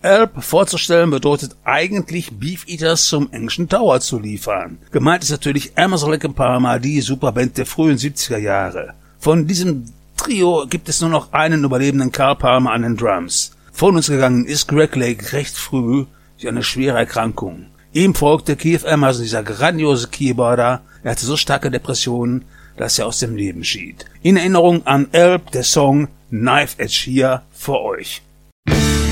Elb vorzustellen bedeutet eigentlich Beef Eaters zum englischen Tower zu liefern. Gemeint ist natürlich Emerson, Lake & Palmer, die Superband der frühen 70er Jahre. Von diesem Trio gibt es nur noch einen überlebenden Carl Palmer an den Drums. Von uns gegangen ist Greg Lake recht früh durch eine schwere Erkrankung. Ihm folgte Keith Emerson, dieser grandiose Keyboarder. Er hatte so starke Depressionen, dass er aus dem Leben schied. In Erinnerung an Elb, der Song Knife Edge hier für euch.